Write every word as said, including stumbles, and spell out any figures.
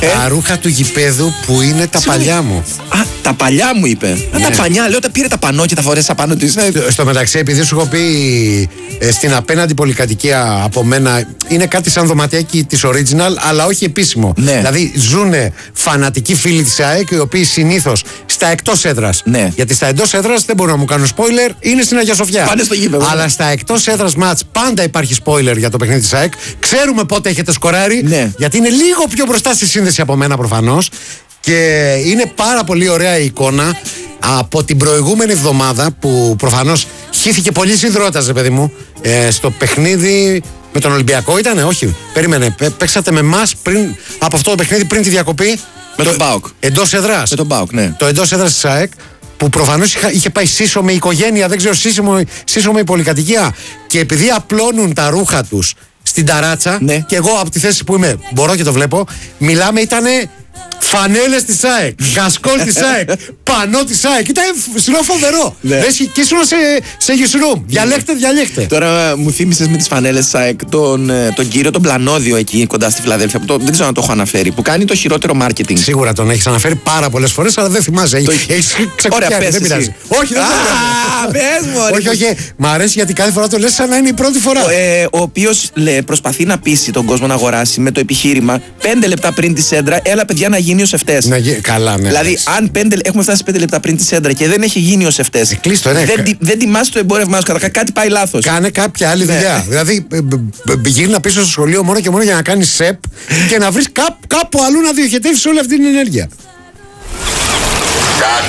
Τα ρούχα του γηπέδου που είναι τα Συγγνώμη. παλιά μου. Α, τα παλιά μου είπε. Α, Ναι. τα πανιά. Λέω, τα πήρε τα πανό και τα φορέσα πάνω τη. Στο, στο μεταξύ, επειδή σου έχω πει ε, στην απέναντι πολυκατοικία από μένα είναι κάτι σαν δωματιάκι της Original, αλλά όχι επίσημο. Ναι. Δηλαδή ζουνε φανατικοί φίλοι της ΑΕΚ, οι οποίοι συνήθως στα εκτός έδρας. Ναι. Γιατί στα εντός έδρας δεν μπορούν να μου κάνουν spoiler, είναι στην Αγία Σοφιά. Πάνε στο γήπεδο. Αλλά στα εκτός έδρας μάτς πάντα υπάρχει spoiler για το παιχνίδι της ΑΕΚ. Ξέρουμε πότε έχετε σκοράρει, Ναι. γιατί είναι λίγο πιο μπροστά στη σύνδεση από μένα προφανώς. Και είναι πάρα πολύ ωραία η εικόνα από την προηγούμενη εβδομάδα που προφανώς χύθηκε πολύ υδρότας, ρε παιδί μου, ε, στο παιχνίδι με τον Ολυμπιακό. Ήτανε, όχι, περίμενε. Πέ- Παίξατε με εμάς πριν από αυτό το παιχνίδι, πριν τη διακοπή. Με τον ΠΑΟΚ. Εντός έδρας. Με τον ΠΑΟΚ, ναι. Το εντός έδρας της ΑΕΚ, που προφανώς είχα- είχε πάει σύσσωμη με οικογένεια, δεν ξέρω, σύσσωμη, σύσσωμη με πολυκατοικία. Και επειδή απλώνουν τα ρούχα τους στην ταράτσα, Ναι. και εγώ από τη θέση που είμαι, μπορώ και το βλέπω, μιλάμε, ήτανε φανέλες της ΑΕΚ, γασκόλ της ΑΕΚ, πανό της ΑΕΚ. Ήταν συνό φοβερό. Ναι. Λες και και ήσουν σε, σε γιουσρούμ. Διαλέχτε, διαλέχτε. Τώρα μου θύμισες με τις φανέλες ΣΑΕΚ τον, ε, τον κύριο τον Πλανόδιο εκεί κοντά στη Φιλαδέλφια. Που το, δεν ξέρω αν το έχω αναφέρει. Που κάνει το χειρότερο marketing. Σίγουρα τον έχεις αναφέρει πάρα πολλές φορές, αλλά δεν θυμάσαι. Το- Έχεις Ωραία, ξεκουριάρει, πες δεν εσύ. πειράζει. Όχι, δεν Α, το πες μου, ρε. Όχι, όχι. Μ' αρέσει γιατί κάθε φορά το λες σαν να είναι η πρώτη φορά. Ο, ε, ο οποίος προσπαθεί να πείσει τον κόσμο να αγοράσει με το επιχείρημα πέντε λεπτά πριν τη σέντρα, έλα παιδιά να γίνει ως ευτές. Να γι- Καλά, ναι. Δηλαδή, αν πέντε, έχουμε φτάσει πέντε λεπτά πριν τη σέντρα και δεν έχει γίνει ως ευτές, Ε, κλείστο, ναι. δεν, τη- δεν τιμάς το εμπόρευμά σου. Καταρχάς κάτι πάει λάθος. Κάνε κάποια άλλη δουλειά. Δηλαδή, ε, μπ- μπ- γύρνα πίσω στο σχολείο μόνο και μόνο για να κάνει σεπ και να βρει κάπου αλλού να διοχετεύσει όλη αυτή την ενέργεια. Κακά